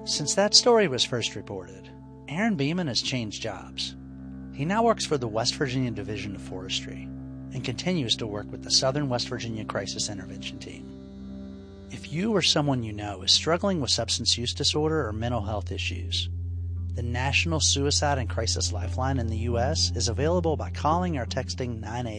Since that story was first reported, Aaron Beeman has changed jobs. He now works for the West Virginia Division of Forestry and continues to work with the Southern West Virginia Crisis Intervention Team. If you or someone you know is struggling with substance use disorder or mental health issues, the National Suicide and Crisis Lifeline in the U.S. is available by calling or texting 988.